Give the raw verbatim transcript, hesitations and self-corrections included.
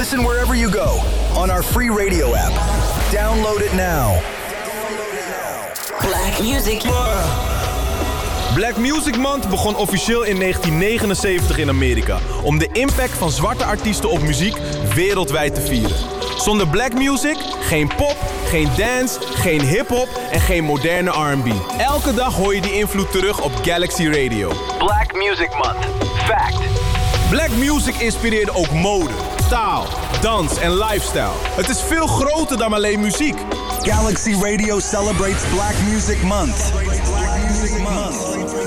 Listen wherever you go on our free radio app. Download it now. Black Music. Black Music Month begon officieel in negentien negenenzeventig in Amerika om de impact van zwarte artiesten op muziek wereldwijd te vieren. Zonder black music, geen pop, geen dance, geen hip-hop en geen moderne R en B. Elke dag hoor je die invloed terug op Galaxy Radio. Black Music Month. Fact. Black music inspireerde ook mode, taal, dans en lifestyle. Het is veel groter dan alleen muziek. Galaxy Radio celebrates Black Music Month. Black Music Month.